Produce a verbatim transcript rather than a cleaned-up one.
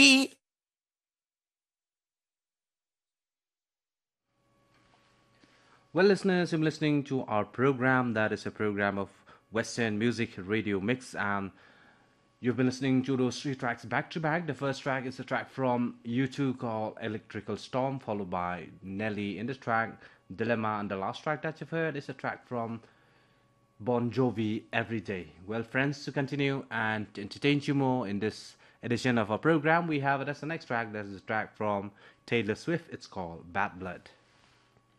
Well, listeners, you're listening to our program. That is a program of Western Music Radio Mix, and you've been listening to those three tracks back to back. The first track is a track from U two called Electrical Storm, followed by Nelly in this track, Dilemma, and the last track that you've heard is a track from Bon Jovi, Every Day. Well, friends, to continue and to entertain you more in this edition of our program, we have it as the next track. That is a track from Taylor Swift. It's called Bad Blood.